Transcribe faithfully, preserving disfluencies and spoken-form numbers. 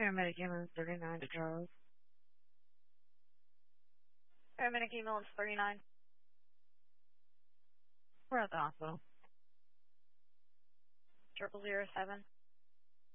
Paramedic ambulance thirty-nine to Charles. Paramedic ambulance thirty-nine. We're at the hospital. Triple zero seven.